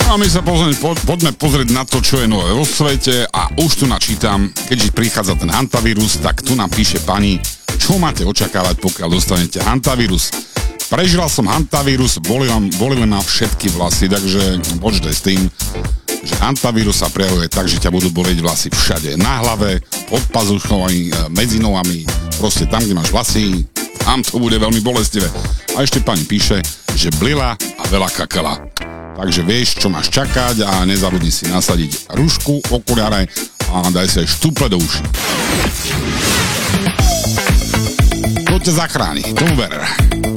No a my sa poďme pozrieť na to, čo je nové vo svete a už tu načítam, keďže prichádza ten hantavírus, tak tu napíše pani, čo máte očakávať, pokiaľ dostanete hantavírus. Prežila som hantavírus, boli len na všetky vlasy, takže počkaj s tým, že hantavírus sa prejavuje tak, že ťa budú bolieť vlasy všade. Na hlave, pod pazuchami, medzi nohami, proste tam, kde máš vlasy, tam to bude veľmi bolestivé. A ešte pani píše, že blila a veľa kakala. Takže vieš, čo máš čakať a nezabudni si nasadiť rúšku, okuliare a daj si aj štuple do uši. To ťa zachráni, to uber.